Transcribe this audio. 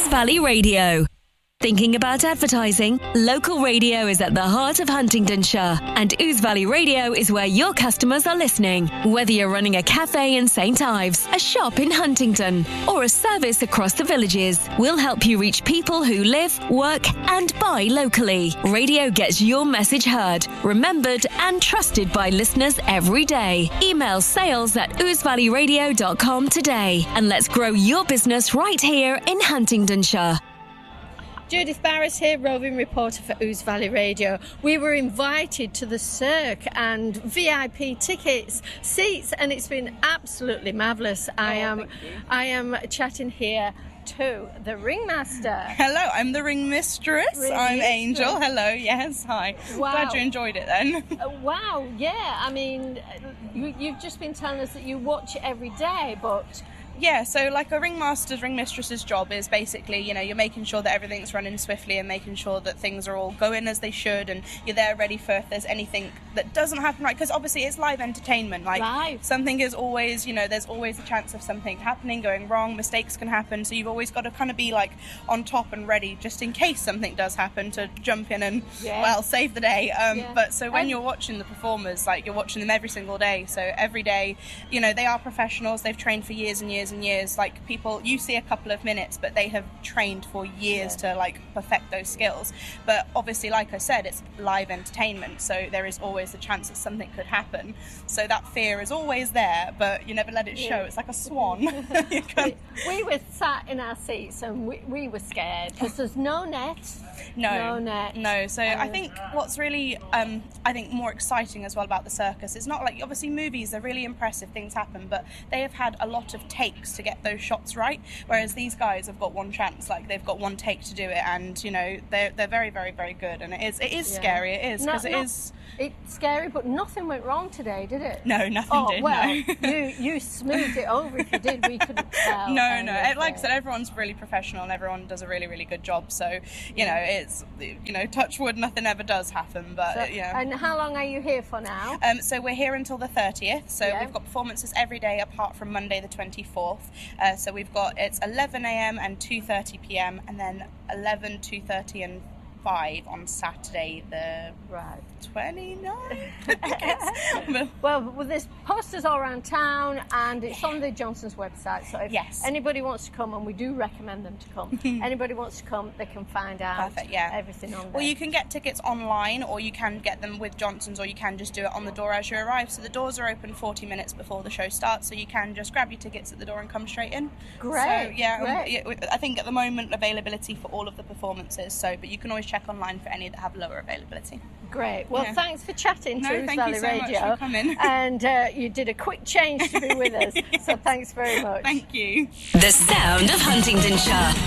Valley Radio. Thinking about advertising? Local radio is at the heart of Huntingdonshire, and Ouse Valley Radio is where your customers are listening. Whether you're running a cafe in St Ives, a shop in Huntingdon, or a service across the villages, we'll help you reach people who live, work and buy locally. Radio gets your message heard, remembered and trusted by listeners every day. Email sales@ousevalleyradio.com today, and let's grow your business right here in Huntingdonshire. Judith Barris here, roving reporter for Ouse Valley Radio. We were invited to the Cirque and VIP tickets, seats, and it's been absolutely marvellous. I am chatting here to the ringmaster. Hello, I'm the ringmistress. I'm Angel. Hello, yes, hi. Wow. Glad you enjoyed it then. Wow, yeah. I mean, you've just been telling us that you watch it every day, but... Yeah, so like a ringmistress's job is basically, you're making sure that everything's running swiftly and making sure that things are all going as they should, and you're there ready for if there's anything that doesn't happen right, because obviously it's live entertainment. Like something is always, there's always a chance of something happening, going wrong, mistakes can happen, so you've always got to kind of be like on top and ready just in case something does happen to jump in and, save the day. But so when you're watching the performers, like you're watching them every single day, so every day, they are professionals, they've trained for years and years and years. Like people, you see a couple of minutes, but they have trained for years to like perfect those skills. But obviously, like I said, it's live entertainment, so there is always the chance that something could happen. So that fear is always there, but you never let it show. It's like a swan. We were sat in our seats and we were scared because there's no net. No. So I think what's really, more exciting as well about the circus is not like, obviously movies, they're really impressive, things happen, but they have had a lot of takes to get those shots right, whereas these guys have got one chance, like they've got one take to do it, and they're very, very, very good, and it is scary. It is, because it's scary, but nothing went wrong today, did it? No, nothing did. Well, no. you smoothed it over. If you did, we couldn't tell. No. Like I said, everyone's really professional and everyone does a really, really good job. So it's touch wood, nothing ever does happen. But And how long are you here for now? So we're here until the 30th. So we've got performances every day apart from Monday the 24th. So we've got, it's 11 a.m. and 2:30 p.m. and then 11, 2:30 and 5 on Saturday the 29th. Well, there's posters all around town, and it's on the Johnson's website, so if anybody wants to come, and we do recommend them to come, anybody wants to come, they can find out everything on there. Well, you can get tickets online, or you can get them with Johnson's, or you can just do it on the door as you arrive. So the doors are open 40 minutes before the show starts, so you can just grab your tickets at the door and come straight in. Great. So I think at the moment availability for all of the performances, but you can always check online for any that have lower availability. Great. Well, thanks for chatting to Ouse Valley you so Radio. Much for coming. And you did a quick change to be with us, so thanks very much. Thank you. The sound of Huntingdonshire.